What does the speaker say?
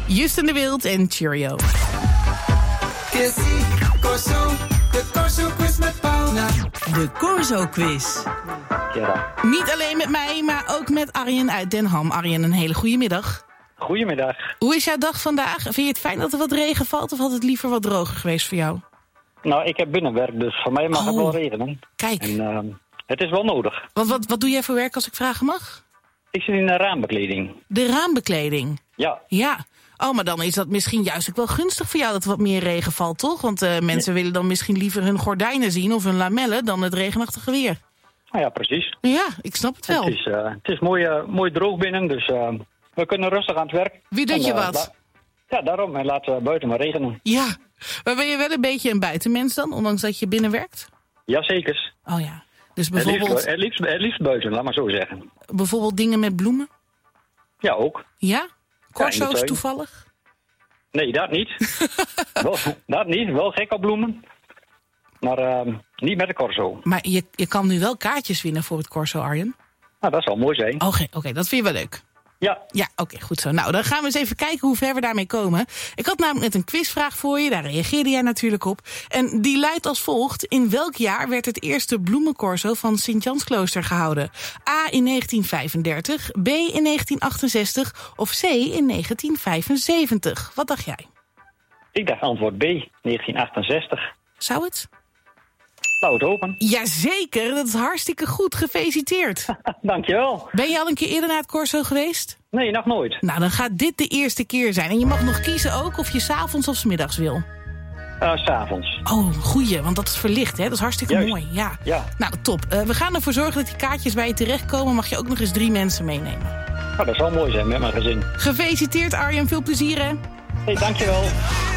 Justin de Wild en Cheerio. De Corso-quiz met Paula. De Corso-quiz. Ja. Niet alleen met mij, maar ook met Arjen uit Den Ham. Arjen, een hele goede middag. Goedemiddag. Hoe is jouw dag vandaag? Vind je het fijn dat er wat regen valt of had het liever wat droger geweest voor jou? Nou, ik heb binnenwerk, dus voor mij mag het wel regenen. Kijk. En het is wel nodig. Wat doe jij voor werk als ik vragen mag? Ik zit in de raambekleding. De raambekleding? Ja. Ja. Oh, maar dan is dat misschien juist ook wel gunstig voor jou dat er wat meer regen valt, toch? Want mensen willen dan misschien liever hun gordijnen zien of hun lamellen dan het regenachtige weer. Nou ja, precies. Ja, ik snap het wel. Het is mooi droog binnen, dus we kunnen rustig aan het werk. Wie doet je wat? Ja, daarom. En laten we buiten maar regenen. Ja, maar ben je wel een beetje een buitenmens dan, ondanks dat je binnen werkt? Jazeker. Oh ja. Dus bijvoorbeeld... Het liefst buiten, laat maar zo zeggen. Bijvoorbeeld dingen met bloemen? Ja, ook. Ja? Corso's tuin. toevallig? Nee, dat niet. Dat niet. Wel gek op bloemen. Maar niet met de Corso. Maar je kan nu wel kaartjes winnen voor het Corso, Arjen. Nou, dat zal mooi zijn. Oké, dat vind je wel leuk. Ja. Ja, oké, goed zo. Nou, dan gaan we eens even kijken hoe ver we daarmee komen. Ik had namelijk net een quizvraag voor je, daar reageerde jij natuurlijk op. En die luidt als volgt. In welk jaar werd het eerste bloemencorso van Sint-Jansklooster gehouden? A in 1935, B in 1968 of C in 1975? Wat dacht jij? Ik dacht antwoord B, 1968. Zou het? Nou, het open. Jazeker, dat is hartstikke goed. Gefeliciteerd. Dankjewel. Ben je al een keer eerder naar het Corso geweest? Nee, nog nooit. Nou, dan gaat dit de eerste keer zijn. En je mag nog kiezen ook of je 's avonds of 's middags wil. 's Avonds. Oh, goeie, want dat is verlicht, hè? Dat is hartstikke Juist. mooi. Ja. Ja. Nou, top. We gaan ervoor zorgen dat die kaartjes bij je terechtkomen. Mag je ook nog eens 3 mensen meenemen. Nou, dat zal mooi zijn met mijn gezin. Gefeliciteerd, Arjen. Veel plezier, hè? Hey, dankjewel.